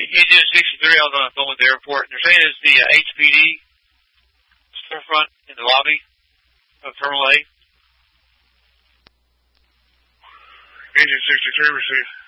Engine 63 on the phone with the airport. They're saying it's the HPD storefront in the lobby of Terminal A. Engine 63 received.